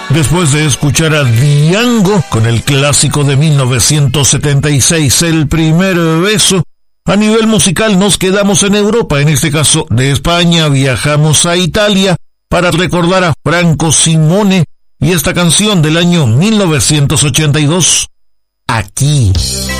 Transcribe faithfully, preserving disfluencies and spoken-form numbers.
Después de escuchar a Diango con el clásico de mil novecientos setenta y seis, El primer beso, a nivel musical nos quedamos en Europa, en este caso de España viajamos a Italia para recordar a Franco Simone y esta canción del año mil novecientos ochenta y dos, Aquí.